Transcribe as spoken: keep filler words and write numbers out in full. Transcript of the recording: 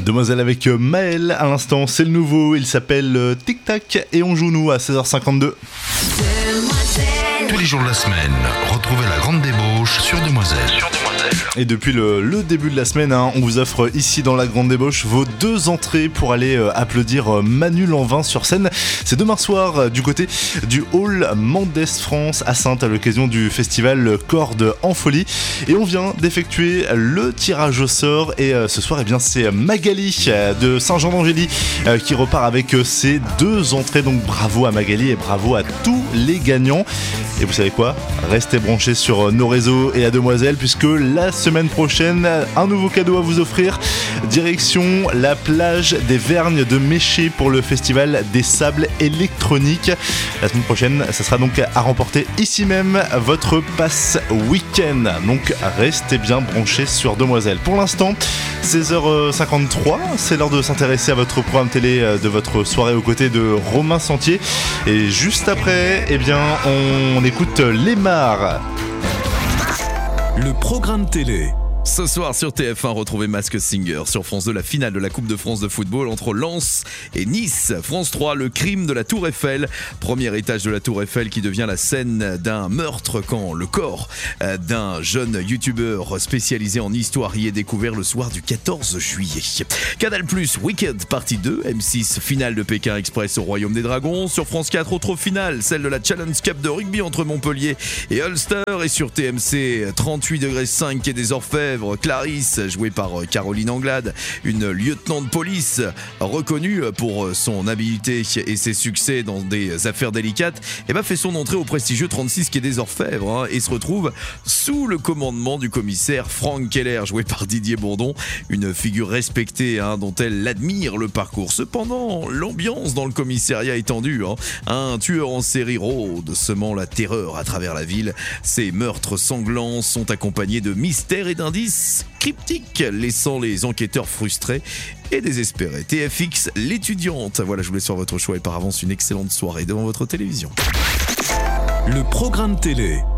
Demoiselle avec Maël à l'instant, c'est le nouveau, il s'appelle Tic Tac et on joue nous à seize heures cinquante-deux. Tous les jours de la semaine, retrouvez la grande débauche sur Demoiselle. Sur Demoiselle. Et depuis le, le début de la semaine, hein, on vous offre ici dans la grande débauche vos deux entrées pour aller euh, applaudir euh, Manu Lanvin sur scène. C'est demain soir euh, du côté du hall Mendès France à Saintes à l'occasion du festival Cordes en folie. Et on vient d'effectuer le tirage au sort et euh, ce soir, eh bien, c'est Magali euh, de Saint-Jean-d'Angély euh, qui repart avec euh, ses deux entrées. Donc bravo à Magali et bravo à tous les gagnants. Et vous savez quoi ? Restez branchés sur nos réseaux et à Demoiselle puisque la semaine prochaine, un nouveau cadeau à vous offrir. Direction la plage des Vergnes de Méché pour le festival des sables électroniques. La semaine prochaine, ça sera donc à remporter ici même votre pass week-end. Donc restez bien branchés sur Demoiselle. Pour l'instant, seize heures cinquante-trois, c'est l'heure de s'intéresser à votre programme télé de votre soirée aux côtés de Romain Sentier. Et juste après, eh bien, on écoute Les Mares. Le programme télé. Ce soir sur T F un, retrouvez Masked Singer. Sur France deux, la finale de la Coupe de France de football entre Lens et Nice. France trois, le crime de la Tour Eiffel. Premier étage de la Tour Eiffel qui devient la scène d'un meurtre quand le corps d'un jeune youtubeur spécialisé en histoire y est découvert le soir du quatorze juillet. Canal plus, Wicked partie deux. M six, finale de Pékin Express au Royaume des Dragons. Sur France quatre, autre finale, celle de la Challenge Cup de rugby entre Montpellier et Ulster. Et sur T M C, trente-huit degrés cinq et des Orfèvres. Clarisse, jouée par Caroline Anglade, une lieutenant de police reconnue pour son habileté et ses succès dans des affaires délicates, et ben fait son entrée au prestigieux trente-six quai des Orfèvres hein, et se retrouve sous le commandement du commissaire Franck Keller, joué par Didier Bourdon, une figure respectée hein, dont elle admire le parcours. Cependant, l'ambiance dans le commissariat est tendue. Hein. Un tueur en série rôde, semant la terreur à travers la ville. Ces meurtres sanglants sont accompagnés de mystères et d'indices cryptiques, laissant les enquêteurs frustrés et désespérés. T F X, l'étudiante. Voilà, je vous laisse faire votre choix et par avance une excellente soirée devant votre télévision. Le programme télé.